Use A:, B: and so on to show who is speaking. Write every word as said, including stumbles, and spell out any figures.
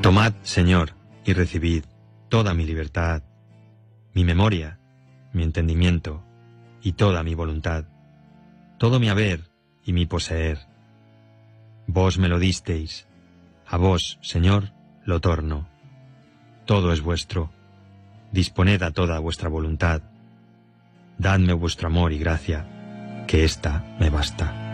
A: Tomad, Señor, y recibid toda mi libertad, mi memoria, mi entendimiento y toda mi voluntad, todo mi haber y mi poseer. Vos me lo disteis, a vos, Señor, lo torno. Todo es vuestro, disponed a toda vuestra voluntad. Dadme vuestro amor y gracia, que ésta me basta.